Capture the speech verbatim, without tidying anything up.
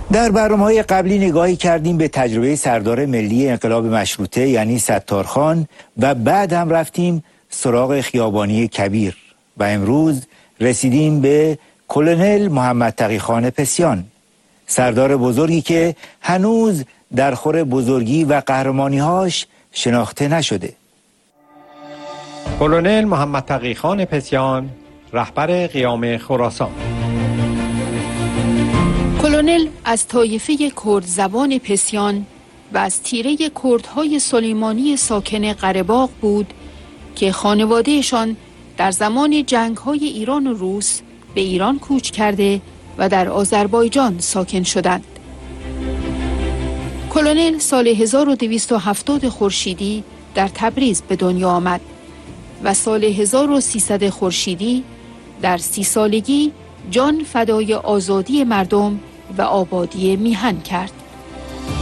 در برنامه‌های قبلی نگاهی کردیم به تجربه سردار ملی انقلاب مشروطه یعنی ستارخان و بعد هم رفتیم سراغ خیابانی کبیر و امروز رسیدیم به کلونل محمد تقی‌خان پسیان، سردار بزرگی که هنوز در خور بزرگی و قهرمانی‌هاش شناخته نشده. کلونل محمد تقی‌خان پسیان، رهبر قیام خراسان. کلونل از طایفه کرد زبان پسیان و از تیره کردهای سلیمانی ساکن قره‌باغ بود که خانوادهشان در زمان جنگ‌های ایران و روس به ایران کوچ کرده و در آذربایجان ساکن شدند. کلونل سال هزار و دویست و هفتاد خورشیدی در تبریز به دنیا آمد و سال هزار و سیصد خورشیدی در سی سالگی جان فدای آزادی مردم و آبادی میهن کرد.